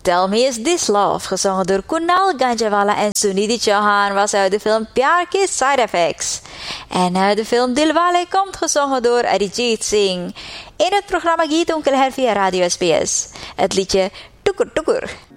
Tell Me Is This Love, gezongen door Kunal Ganjawala en Sunidhi Chauhan, was uit de film Pyar Ke Side Effects. En uit de film Dilwale komt gezongen door Arijit Singh. In het programma Geet Onkel Her via Radio SBS. Het liedje Tukur Tukur